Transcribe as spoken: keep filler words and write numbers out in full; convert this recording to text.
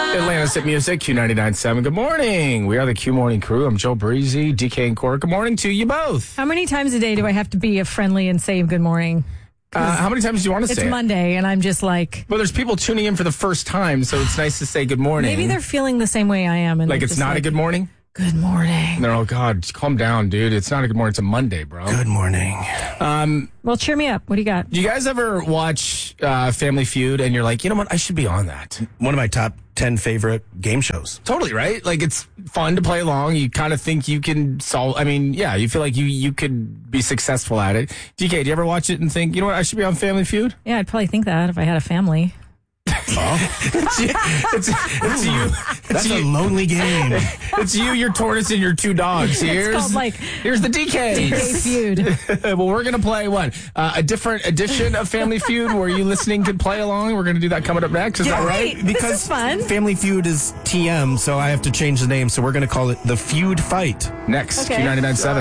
Atlanta's Hit Music, Q ninety-nine point seven. Good morning. We are the Q Morning Crew. I'm Joe Breezy, D K and Court. Good morning to you both. How many times a day do I have to be friendly and say good morning? Uh, how many times do you want to It's say it? Monday, and I'm just like... Well, there's people tuning in for the first time, so it's nice to say good morning. Maybe they're feeling the same way I am. And Like they're it's just not like, a good morning? Good morning. No, oh, God, calm down, dude. It's not a good morning. It's a Monday, bro. Good morning. Um, Well, cheer me up. What do you got? do you guys ever watch uh, Family Feud and you're like, you know what? I should be on that. One of my top ten favorite game shows. Totally, right? Like, it's fun to play along. You kind of think you can solve... I mean, yeah, you feel like you, you could be successful at it. D K, do you ever watch it and think, you know what? I should be on Family Feud? Yeah, I'd probably think that if I had a family. it's, you, it's, it's you. It's That's a you. lonely game. It's you, your tortoise, and your two dogs. Here's, called, like, here's the D K. D K Feud. Well, we're going to play what? Uh, a different edition of Family Feud where you listening can play along. We're going to do that coming up next. Is that right? Great. This is fun. Family Feud is T M, so I have to change the name. So we're going to call it the Feud Fight. Next, Okay. Q ninety-nine point seven.